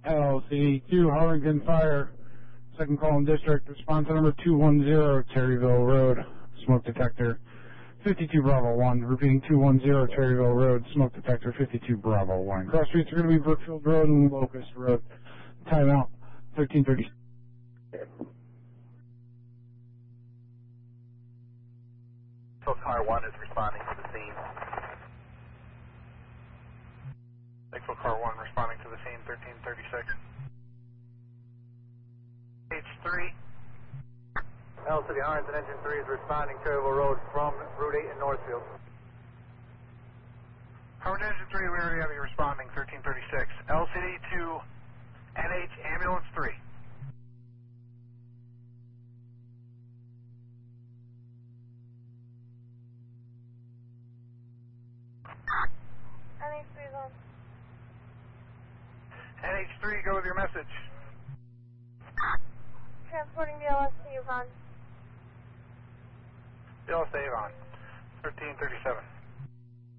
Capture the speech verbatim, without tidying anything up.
L C two, Harlingen Fire, second call in district, response number two one zero, Terryville Road, smoke detector, fifty-two Bravo one, repeating two one zero, Terryville Road, smoke detector, fifty-two Bravo one. Cross streets are going to be Brookfield Road and Locust Road. Timeout, thirteen thirty. So car one is responding to the scene. Maxwell car one responding to the scene, thirteen thirty-six. H three. L City Orange and Engine three is responding Terryville Road from Route eight in Northfield. Howard Engine three, we already have you responding, thirteen thirty-six. L C D to N H Ambulance three. N H three is on. N H three, go with your message. Transporting the L S T is on. L S A on, thirteen thirty-seven.